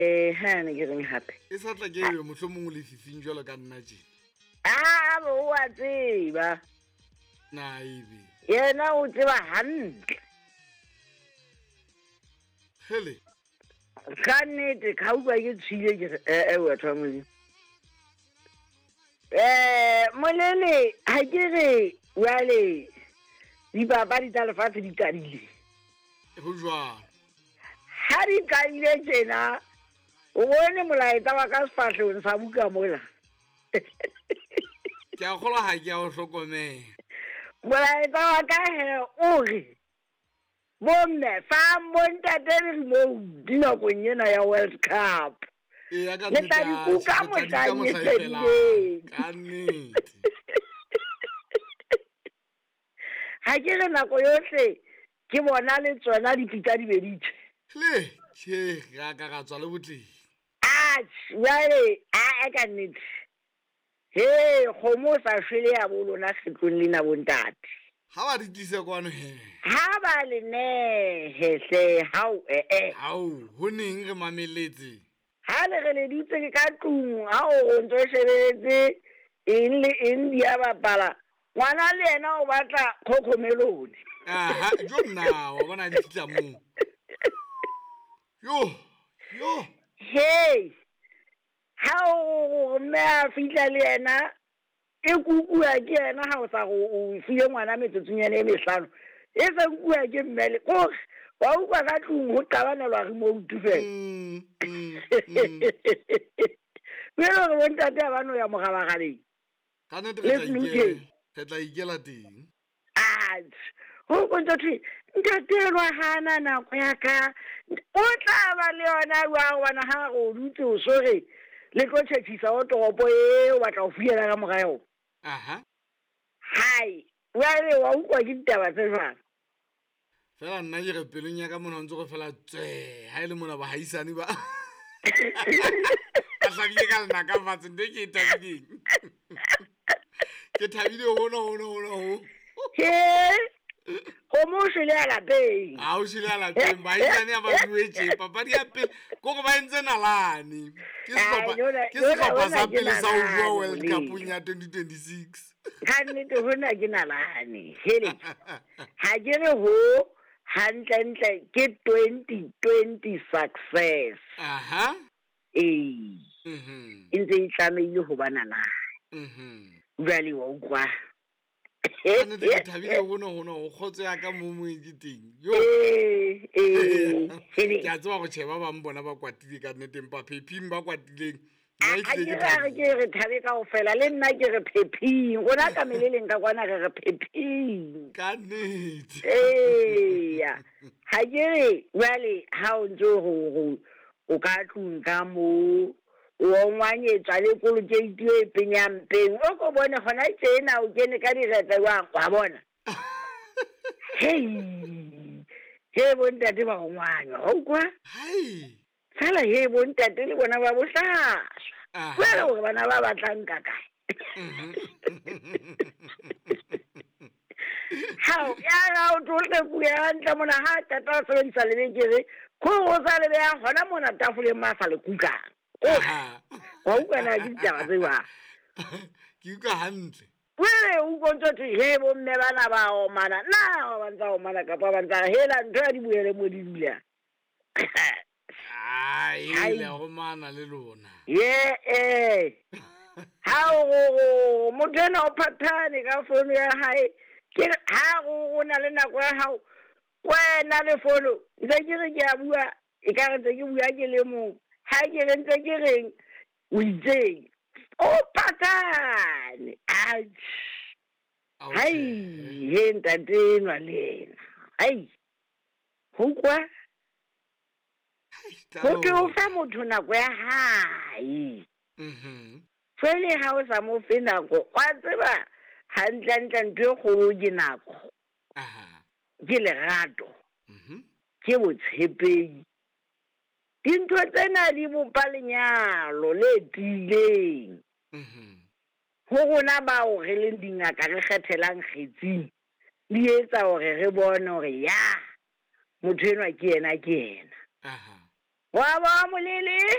ha ne ke reng hape e sa tla ke ebe mohlomong le fifing jalo ka nna tjena bo wa tseba na ebe yena o tseba hantle hele ka nnete ka utlwa ke tshile ke batho ba Modimo molele ha ke re jwale dipapadi tsa lefatshe di qadile ho jwalo ha di qadile tjena o bone molaetsa wa ka sefahlehong sa buka mola ke a kgolwa ha ke a o hlokomela molaetsa wa ka he o re bomme fa montate remote dinakong ena ya World Cup eya ka le tla dikuka mohlang e fedileng ka nnete ha ke re nako yohle ke bona le tsona dipitsa di beditse le tjhe ga ka tswa le botleng jwale ka nnete he kgomo sa shwele ya bolona setlong lena bontate ha ba di tlise kwano he ha ba le nehe hao hao ho neng re mameletse ha le re le ditse ka tlung ha o ntse shebetse eng le eng dia bapala ngwana le yena o batla khokhomelone aha jo nna wa bona di fitla mo yo hey ha o me a fitla le yena e kukua ke yena ha o sa go file ngwana metsotsonyane e mehlano e sa kukua ke mmele kore wa utlwa ka tlung ho qabanelwa remote fela pele gore bontate a bano ya mogabaganeng ka nnete re tla ikela teng ho kontse thwe ntatelwa hana nako ya ka o tla ba le yona jwang wana ha go dutse o sore le tlo tšhetšhisa o toropo e o batla go fiela ka moga yona hai jale wa utlwa ke ditaba tse jwang fela nna ke re pelong ya ka mona ntse go fela tswe ha e le mona bahaisane ba a hlabile ka lenaka fatshe nte ke e tabileng ke thabile ho kgomo o shwele ya lapeng a o shwele ya lapeng bahaisane ya ba buetse papadi ya pele kore ba entse nalane ke sehlopha sa pele sa ho bua World Cup ya 2026 ka nnete hona ke nalane hele ha ke re ho hantle ke 2020 success ntse e tlameile ho ba nalane jwale wa utlwa nnete ke thabile ho kgotso ya ka mo ke teng ke a tseba go tšheba bang bona ba kwatile ka nneteng pa pheping ba kwatileng ke re thabe ka go fela le nna ke re pheping gona ka meleleng ka kwana re pheping ka nnete ha ke re jwale ha o ntse o ka tlung ka mo o ngwanyetswa le kolokeitu e penyampeng o ko bone gona tjena o kene ka diretse jwang wa bona he bontate ba go ngwanywa o kwa fela he bontate le bona ba bohlaswa jwale gore bana ba batlang ka kae hao ya o tlotle puya hantle mona ha tata o sebedisa lebekere ko go sa lebeya gona mona tafoleng ma sa le kukang wa utlwana ke ditaba tse jwang ke utlwa hantle wele o utlwantse thwe he bomme bana ba omana na ba bantsa omana kapa ba ntsa hela ntho ya di buele mo di dula ile go mana le lona ha o motho ena o phathane ka fono ya hae ke ha go na le nako ya hao wena le fono ntse ke re ke a bua e ka re ntse ke bua ke le mong ha ke re ntse ke reng o itseng o patane hai he ntatenwa lena hai ho kwa ho ke o fa motho nako ya hae fele ha o sa mo fe nako wa tseba hantle ntho e kgolo ke nako ke lerato ke botshepehi dintho tsena di bopa lenyalo le tiileng ho rona bao re leng dingaka re kgethelang kgetsing di etsa hore re bone hore ya motho enwa ke yena wa ba molele